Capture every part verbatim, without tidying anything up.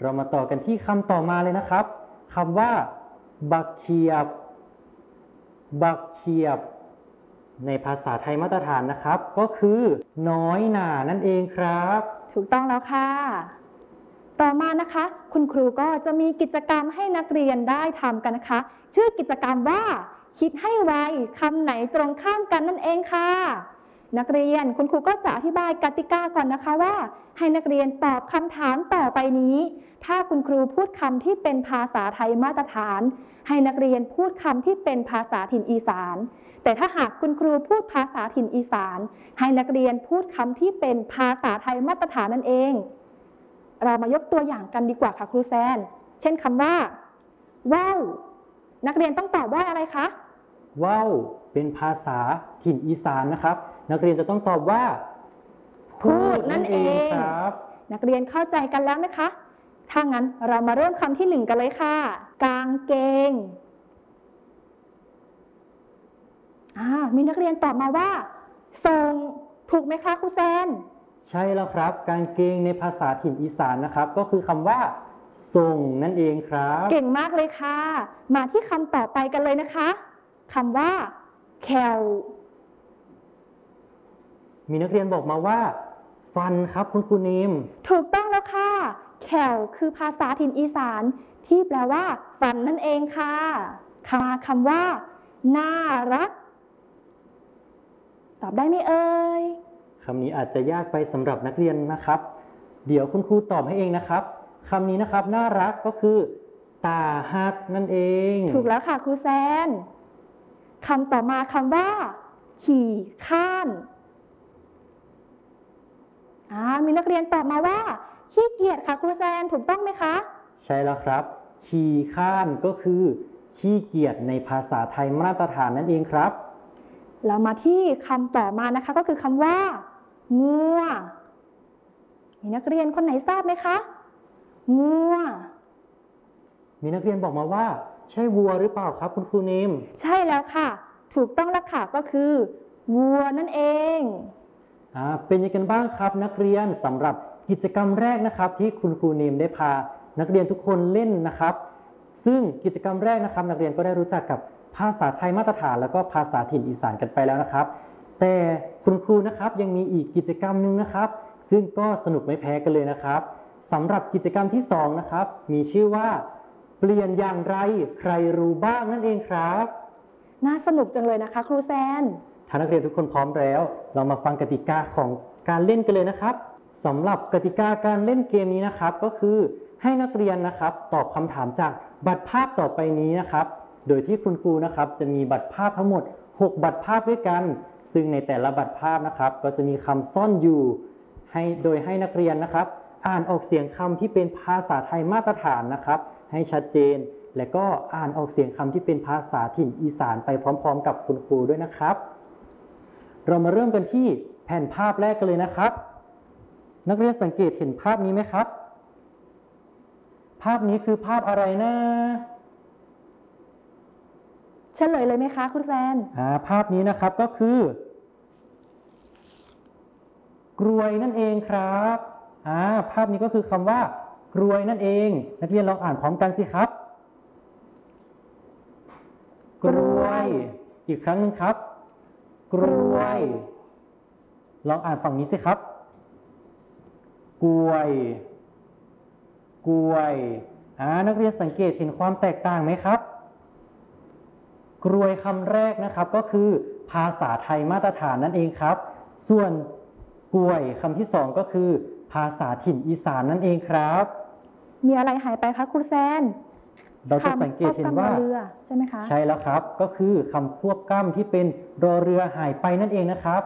เรามาต่อกันที่คำต่อมาเลยนะครับคำว่าบักเขียบบักเขียบในภาษาไทยมาตรฐานนะครับก็คือน้อยหน่านั่นเองครับถูกต้องแล้วค่ะต่อมานะคะคุณครูก็จะมีกิจกรรมให้นักเรียนได้ทำกันนะคะชื่อกิจกรรมว่าคิดให้ไวคำไหนตรงข้ามกันนั่นเองค่ะนักเรียนคุณครูก็จะอธิบายกติกาก่อนนะคะว่าให้นักเรียนตอบคำถามต่อไปนี้ถ้าคุณครูพูดคำที่เป็นภาษาไทยมาตรฐานให้นักเรียนพูดคำที่เป็นภาษาถิ่นอีสานแต่ถ้าหากคุณครูพูดภาษาถิ่นอีสานให้นักเรียนพูดคำที่เป็นภาษาไทยมาตรฐานนั่นเองเรามายกตัวอย่างกันดีกว่าค่ะครูแซนเช่นคำว่าว้าวนักเรียนต้องตอบว่าอะไรคะว้าวเป็นภาษาถิ่นอีสานนะครับนักเรียนจะต้องตอบว่าพูดนั่นเองครับนักเรียนเข้าใจกันแล้วนะคะถ้างั้นเรามาเริ่มคำที่หนึ่งกันเลยค่ะกางเกงมีนักเรียนตอบมาว่าส่งถูกไหมคะครูแซนใช่แล้วครับกางเกงในภาษาถิ่นอีสานนะครับก็คือคำว่าส่งนั่นเองครับเก่งมากเลยค่ะมาที่คำต่อไปกันเลยนะคะคำว่าแคลมีนักเรียนบอกมาว่าฟันครับคุณครูนิมถูกต้องแล้วค่ะแคลคือภาษาถิ่นอีสานที่แปลว่าฟันนั่นเองค่ะคำคำว่าน่ารักตอบได้ไหมเอ่ยคำนี้อาจจะยากไปสำหรับนักเรียนนะครับเดี๋ยวคุณครูตอบให้เองนะครับคำนี้นะครับน่ารักก็คือตาฮักนั่นเองถูกแล้วค่ะครูแซนคำต่อมาคำว่าขี่ข้านมีนักเรียนตอบมาว่าขี้เกียจค่ะครูแซนถูกต้องไหมคะใช่แล้วครับขี่ข้านก็คือขี้เกียจในภาษาไทยมาตรฐานนั่นเองครับเรามาที่คำต่อมานะคะก็คือคำว่างัวมีนักเรียนคนไหนทราบไหมคะงัวมีนักเรียนบอกมาว่าใช่วัวหรือเปล่าครับคุณครูนิมใช่แล้วค่ะถูกต้องแล้วค่ะก็คือวัวนั่นเองอ่าเป็นยังไงกันบ้างครับนักเรียนสำหรับกิจกรรมแรกนะครับที่คุณครูนิมได้พานักเรียนทุกคนเล่นนะครับซึ่งกิจกรรมแรกนะครับนักเรียนก็ได้รู้จักกับภาษาไทยมาตรฐานแล้วก็ภาษาถิ่นอีสานกันไปแล้วนะครับแต่คุณครูนะครับยังมีอีกกิจกรรมหนึ่งนะครับซึ่งก็สนุกไม่แพ้กันเลยนะครับสำหรับกิจกรรมที่สองนะครับมีชื่อว่าเปลี่ยนอย่างไรใครรู้บ้างนั่นเองครับน่าสนุกจังเลยนะคะครูแซนถ้านักเรียนทุกคนพร้อมแล้วเรามาฟังกติกาของการเล่นกันเลยนะครับสำหรับกติกาการเล่นเกมนี้นะครับก็คือให้นักเรียนนะครับตอบคำถามจากบัตรภาพต่อไปนี้นะครับโดยที่คุณครูนะครับจะมีบัตรภาพทั้งหมดหกบัตรภาพด้วยกันซึ่งในแต่ละบัตรภาพนะครับก็จะมีคำซ่อนอยู่ให้โดยให้นักเรียนนะครับอ่านออกเสียงคำที่เป็นภาษาไทยมาตรฐานนะครับให้ชัดเจนและก็อ่านออกเสียงคำที่เป็นภาษาถิ่นอีสานไปพร้อมๆกับคุณครูด้วยนะครับเรามาเริ่มกันที่แผ่นภาพแรกกันเลยนะครับนักเรียนสังเกตเห็นภาพนี้ไหมครับภาพนี้คือภาพอะไรนะเฉลยเลยไหมคะคุณแซนอ่าภาพนี้นะครับก็คือกรวยนั่นเองครับอ่าภาพนี้ก็คือคำว่ากรวยนั่นเองนักเรียนลองอ่านพร้อมกันสิครับกรวยอีกครั้งนึงครับกรวยลองอ่านฝั่งนี้สิครับกล้วยกล้วยอ่านักเรียนสังเกตเห็นความแตกต่างไหมครับกรวยคำแรกนะครับก็คือภาษาไทยมาตรฐานนั่นเองครับส่วนกล้วยคำที่สองก็คือภาษาถิ่นอีสานนั่นเองครับมีอะไรหายไปคะครูแซนเราจะสังเกตเห็นว่าใช่ไหมคะใช่แล้วครับก็คือคำควบกล้ำที่เป็นรอเรือหายไปนั่นเองนะครับ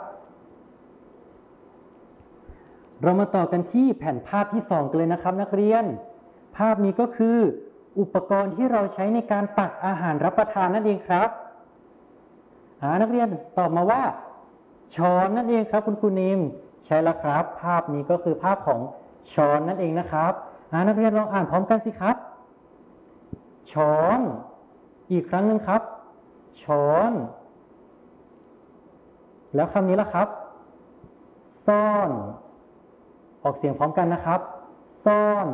เรามาต่อกันที่แผ่นภาพที่สองกันเลยนะครับนักเรียนภาพนี้ก็คืออุปกรณ์ที่เราใช้ในการตักอาหารรับประทานนั่นเองครับอ่านักเรียนตอบมาว่าช้อนนั่นเองครับคุณครูนิมใช่แล้วครับภาพนี้ก็คือภาพของช้อนนั่นเองนะครับอ่านักเรียนลองอ่านพร้อมกันสิครับช้อนอีกครั้งหนึ่งครับช้อนแล้วคำนี้ล่ะครับซ่อนออกเสียงพร้อมกันนะครับซ่อน